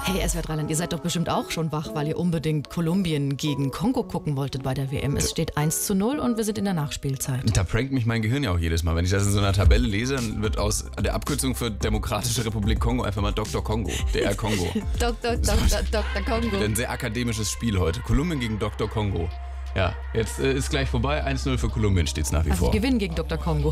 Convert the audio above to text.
Hey SWR 3 Land, ihr seid doch bestimmt auch schon wach, weil ihr unbedingt Kolumbien gegen Kongo gucken wolltet bei der WM. Es steht 1:0 und wir sind in der Nachspielzeit. Da prankt mich mein Gehirn ja auch jedes Mal. Wenn ich das in so einer Tabelle lese, dann wird aus der Abkürzung für Demokratische Republik Kongo einfach mal Dr. Kongo, DR Kongo. Dr. Kongo. Ein sehr akademisches Spiel heute. Kolumbien gegen Dr. Kongo. Ja, jetzt ist gleich vorbei. 1:0 für Kolumbien steht es nach wie Also vor. die gewinnen gegen Dr. Kongo.